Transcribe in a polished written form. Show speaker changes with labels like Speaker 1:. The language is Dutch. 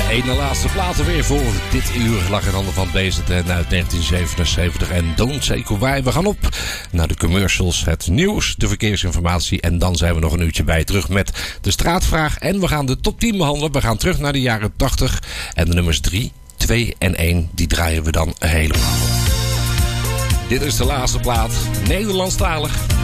Speaker 1: ene laatste platen weer voor dit uur. Lag in handen van BZN uit 1977 en Don't Say Goodbye. We gaan op naar de commercials, het nieuws, de verkeersinformatie. En dan zijn we nog een uurtje bij terug met de straatvraag. En we gaan de top 10 behandelen. We gaan terug naar de jaren 80. En de nummers 3, 2 en 1, die draaien we dan helemaal. Dit is de laatste plaat, Nederlandstalig.